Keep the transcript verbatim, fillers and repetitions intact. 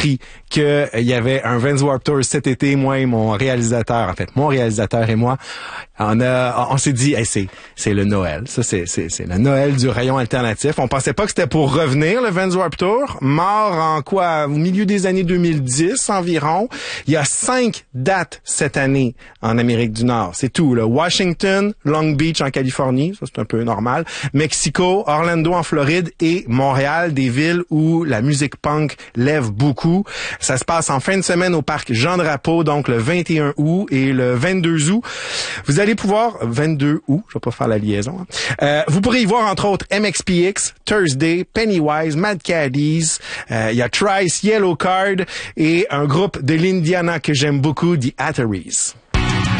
appris qu'il euh, y avait un Vans Warped Tour cet été, moi et mon réalisateur, en fait, mon réalisateur et moi, on a, on s'est dit, hey, c'est, c'est le Noël. Ça, c'est, c'est, c'est le Noël du rayon alternatif. On pensait pas que c'était pour revenir, le Vans Warped Tour. Mort en quoi? Au milieu des années deux mille dix environ. Il y a cinq dates cette année en Amérique du Nord. C'est tout, là. Washington, Long Beach en Californie. Ça, c'est un peu normal. Mexico, Orlando en Floride et Montréal, des villes où la musique punk lève beaucoup. Ça se passe en fin de semaine au parc Jean-Drapeau, donc le vingt et un août et le vingt-deux août. Vous allez pouvoir, vingt-deux août, je vais pas faire la liaison, hein. euh, vous pourrez y voir entre autres M X P X, Thursday, Pennywise, Mad Caddies, euh, il y a Trice, Yellow Card et un groupe de l'Indiana que j'aime beaucoup, The Atterys.